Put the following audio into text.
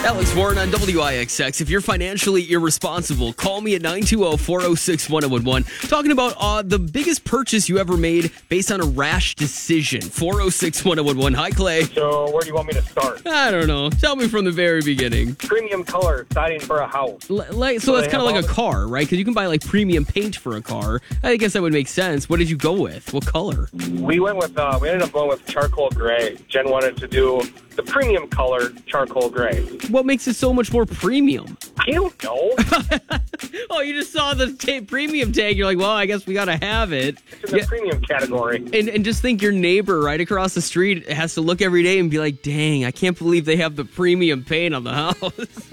Alex Warren on WIXX. If you're financially irresponsible, call me at 920-406-1011. Talking about the biggest purchase you ever made based on a rash decision. 406-1011. Hi, Clay. So where do you want me to start? I don't know. Tell me from the very beginning. Premium color siding for a house. So that's kind of like a car, right? Because you can buy like premium paint for a car. I guess that would make sense. What did you go with? What color? We went with, we ended up going with charcoal gray. Jen wanted to do the premium color charcoal gray. What makes it so much more premium? I don't know. Oh, you just saw the premium tag. You're like, well, I guess we got to have it. It's in the premium category. And just think your neighbor right across the street has to look every day and be like, dang, I can't believe they have the premium paint on the house.